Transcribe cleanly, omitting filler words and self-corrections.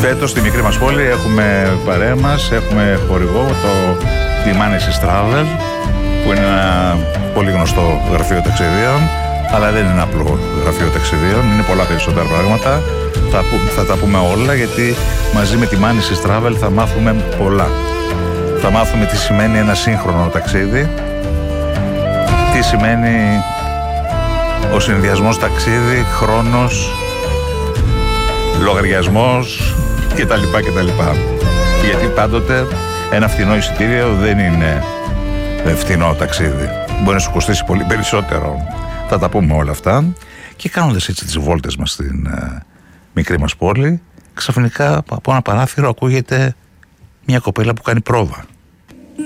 Φέτος στη μικρή μας πόλη έχουμε παρέα μας, έχουμε χορηγό τη Manesis Travel, που είναι ένα πολύ γνωστό γραφείο ταξιδίων, αλλά δεν είναι απλό γραφείο ταξιδίων, είναι πολλά περισσότερα πράγματα. Θα τα πούμε όλα, γιατί μαζί με τη Manesis Travel θα μάθουμε πολλά. Θα μάθουμε τι σημαίνει ένα σύγχρονο ταξίδι, τι σημαίνει ο συνδυασμός ταξίδι, χρόνος, λογαριασμός κτλ. Γιατί πάντοτε ένα φθηνό εισιτήριο δεν είναι φθηνό ταξίδι. Μπορεί να σου κοστίσει πολύ περισσότερο. Θα τα πούμε όλα αυτά. Και κάνοντας έτσι τις βόλτες μας στην μικρή μας πόλη, ξαφνικά από ένα παράθυρο ακούγεται μια κοπέλα που κάνει πρόβα.